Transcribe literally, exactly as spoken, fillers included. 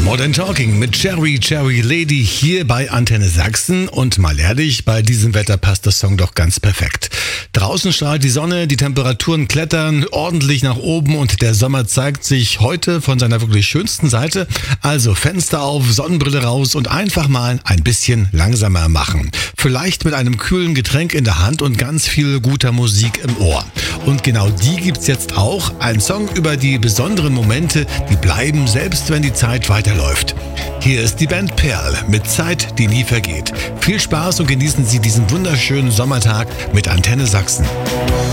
Modern Talking mit Cherry Cherry Lady hier bei Antenne Sachsen. Und mal ehrlich, bei diesem Wetter passt der Song doch ganz perfekt. Draußen strahlt die Sonne, die Temperaturen klettern ordentlich nach oben und der Sommer zeigt sich heute von seiner wirklich schönsten Seite. Also Fenster auf, Sonnenbrille raus und einfach mal ein bisschen langsamer machen. Vielleicht mit einem kühlen Getränk in der Hand und ganz viel guter Musik im Ohr. Und genau die gibt's jetzt auch. Ein Song über die besonderen Momente, die bleiben, selbst wenn die Zeit weiterläuft. Hier ist die Band Perl mit Zeit, die nie vergeht. Viel Spaß und genießen Sie diesen wunderschönen Sommertag mit Antenne Sachsen.